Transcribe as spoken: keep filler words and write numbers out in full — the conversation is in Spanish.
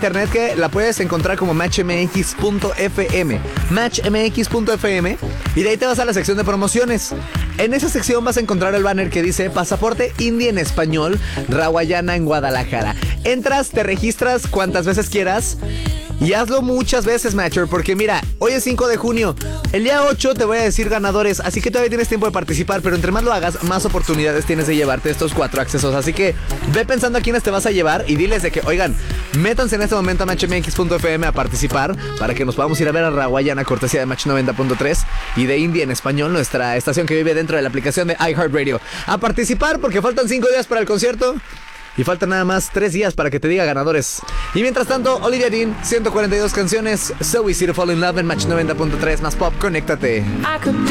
internet que la puedes encontrar como match m x punto f m. match m x punto f m. Y de ahí te vas a la sección de promociones. En esa sección vas a encontrar el banner que dice Pasaporte Indie en español, Rawayana en Guadalajara. Entras, te registras cuantas veces quieras y hazlo muchas veces, Matcher, porque mira, hoy es cinco de junio. El día ocho te voy a decir ganadores, así que todavía tienes tiempo de participar, pero entre más lo hagas, más oportunidades tienes de llevarte estos cuatro accesos. Así que ve pensando a quiénes te vas a llevar y diles de que, oigan, métanse en este momento a match m x punto f m a participar para que nos podamos ir a ver a Rawayana, cortesía de Match noventa punto tres y de Indie en español, nuestra estación que vive dentro de la aplicación de iHeartRadio. A participar porque faltan cinco días para el concierto. Y faltan nada más tres días para que te diga ganadores. Y mientras tanto, Olivia Dean, ciento cuarenta y dos canciones, So Easy to Fall in Love en Match noventa punto tres, más pop, conéctate.